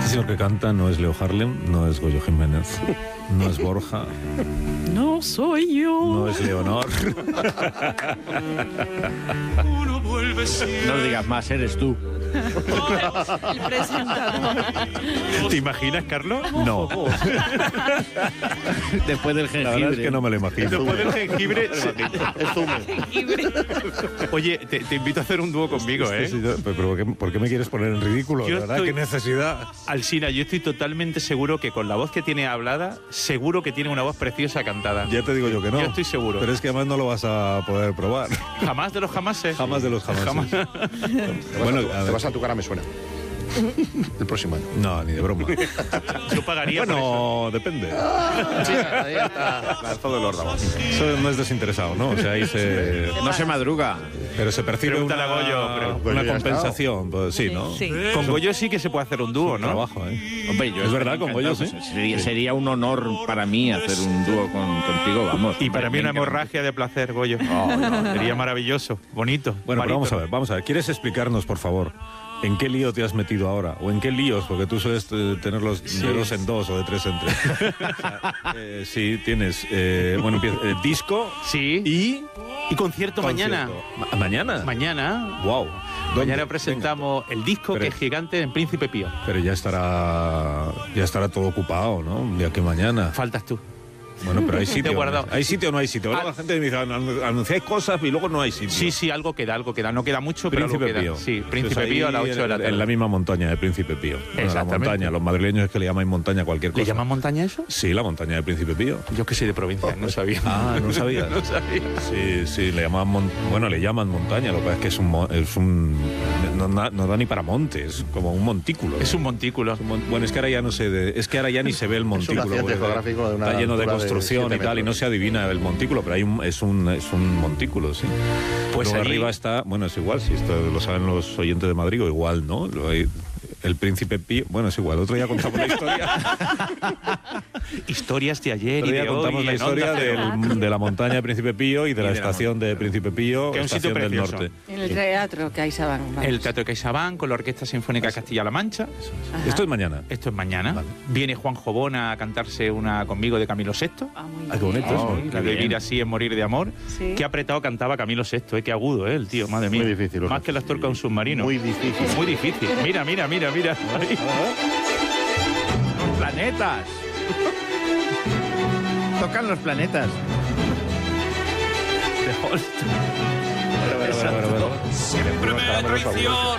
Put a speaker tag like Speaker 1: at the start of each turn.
Speaker 1: señor que canta no es Leo Harlem, no es Goyo Jiménez, no es Borja,
Speaker 2: No soy yo.
Speaker 1: no es Leonor.
Speaker 3: No digas más, eres tú.
Speaker 2: El presentador.
Speaker 4: ¿Te imaginas, Carlos?
Speaker 1: No,
Speaker 3: Después del
Speaker 1: la verdad es
Speaker 3: jengibre.
Speaker 1: que no me lo imagino.
Speaker 4: Después del jengibre...
Speaker 2: Jengibre.
Speaker 4: Oye, te invito a hacer un dúo conmigo, ¿eh?
Speaker 1: Sí, pero ¿por qué me quieres poner en ridículo?
Speaker 4: Yo
Speaker 1: La verdad,
Speaker 4: estoy-
Speaker 1: qué necesidad.
Speaker 4: Alsina, yo estoy totalmente seguro que con la voz que tiene hablada, seguro que tiene una voz preciosa cantada.
Speaker 1: Ya te digo yo que no.
Speaker 4: Yo estoy seguro.
Speaker 1: Pero es que además no lo vas a poder probar.
Speaker 4: Jamás de los jamases.
Speaker 1: Jamás de los jamases.
Speaker 4: Jamás.
Speaker 1: Bueno,
Speaker 5: Te vas a tu cara, me suena. El próximo año.
Speaker 1: no, ni de broma.
Speaker 4: Yo pagaría por eso.
Speaker 1: Bueno, depende.
Speaker 5: Sí, ahí está. Lanzado el órdago.
Speaker 1: Eso no es desinteresado, ¿no? O sea, ahí se...
Speaker 3: No se madruga.
Speaker 1: Pero se percibe
Speaker 4: Pregúntale
Speaker 1: una,
Speaker 4: a Goyo, pero
Speaker 1: una
Speaker 5: Goyo ya ha
Speaker 1: compensación. Pues sí, ¿no?
Speaker 2: Sí.
Speaker 4: Con Goyo sí que se puede hacer un dúo, ¿no?
Speaker 1: Trabajo, ¿eh?
Speaker 3: Hombre, yo
Speaker 1: Es verdad, con Goyo, sí.
Speaker 3: Sería un honor para mí hacer un dúo contigo, vamos.
Speaker 4: Y para mí una
Speaker 3: Me encanta.
Speaker 4: hemorragia de placer, Goyo. Sería maravilloso, bonito.
Speaker 1: Bueno, pero
Speaker 4: Barítono.
Speaker 1: vamos a ver. ¿Quieres explicarnos, por favor, en qué lío te has metido ahora? ¿O en qué líos? Porque tú sueles tenerlos de 2 en 2 o de 3 en 3. Sí, tienes. Bueno, empieza, disco
Speaker 4: Sí.
Speaker 1: y...
Speaker 4: Y concierto mañana.
Speaker 1: ¿Mañana?
Speaker 4: Mañana.
Speaker 1: Wow.
Speaker 4: Mañana presentamos el disco
Speaker 1: Pero-
Speaker 4: que es gigante en Príncipe Pío.
Speaker 1: Pero ya estará todo ocupado, ¿no? Un día que mañana.
Speaker 4: Faltas tú.
Speaker 1: Bueno, pero hay sitio.
Speaker 4: Te he guardado.
Speaker 1: ¿Hay sitio o no hay sitio? Luego la gente me dice, anunciáis cosas y luego no hay sitio.
Speaker 4: Sí, sí, algo queda. No queda mucho, pero algo
Speaker 1: Príncipe
Speaker 4: queda.
Speaker 1: Pío.
Speaker 4: Sí, Príncipe
Speaker 1: Pues ahí
Speaker 4: Pío a las 8 de la tarde.
Speaker 1: En la misma montaña de Príncipe Pío. Bueno, la
Speaker 4: Exactamente.
Speaker 1: montaña, los madrileños es que le llamáis montaña a cualquier cosa.
Speaker 4: ¿Le llaman montaña eso?
Speaker 1: Sí, la montaña de Príncipe Pío.
Speaker 4: Yo que soy de provincia, no sabía.
Speaker 1: Ah, ¿no sabías?
Speaker 4: No sabía.
Speaker 1: Sí, le llaman le llaman montaña, lo que pasa es que no da ni para monte, es como un montículo.
Speaker 4: Es un montículo.
Speaker 1: Bueno, es que ahora ya no sé, es que ahora ya ni se ve el montículo.
Speaker 5: accidente
Speaker 1: porque
Speaker 5: geográfico de una
Speaker 1: está lleno de
Speaker 5: altura de
Speaker 1: construcción
Speaker 5: 7
Speaker 1: y tal, y no
Speaker 5: metros.
Speaker 1: se adivina el montículo, pero es un montículo, sí.
Speaker 4: Pues
Speaker 1: Luego
Speaker 4: allí-
Speaker 1: arriba está, bueno, es igual, si esto lo saben los oyentes de Madrid, o igual, ¿no? El Príncipe Pío, bueno, es igual, otro día contamos la historia.
Speaker 4: Historias de ayer
Speaker 1: Otro
Speaker 4: y
Speaker 1: día
Speaker 4: de
Speaker 1: contamos
Speaker 4: hoy.
Speaker 1: la
Speaker 4: en
Speaker 1: historia
Speaker 4: Onda Cero.
Speaker 1: de la montaña de Príncipe Pío y de la estación de Príncipe Pío,
Speaker 4: Que es un sitio
Speaker 1: estación del
Speaker 4: precioso.
Speaker 1: norte.
Speaker 2: En el teatro que hay Sabán.
Speaker 4: El Teatro de CaixaBank con la Orquesta Sinfónica Castilla-La Mancha.
Speaker 2: Ajá.
Speaker 1: Esto es mañana.
Speaker 4: Esto es mañana.
Speaker 1: Vale.
Speaker 4: Viene Juan Jobona a cantarse una conmigo de Camilo VI.
Speaker 1: Ah, qué bonito eso.
Speaker 4: La de Vivir así es morir de amor.
Speaker 2: Sí.
Speaker 4: Qué apretado cantaba Camilo VI, qué agudo, el tío, madre mía.
Speaker 5: Muy difícil,
Speaker 4: Más que las torcas de un submarino.
Speaker 5: Muy difícil.
Speaker 4: Muy difícil. Mira. Ahí.
Speaker 3: Los planetas. Tocan los planetas.
Speaker 4: De Holst.
Speaker 1: Bueno.
Speaker 6: Siempre me traicionas.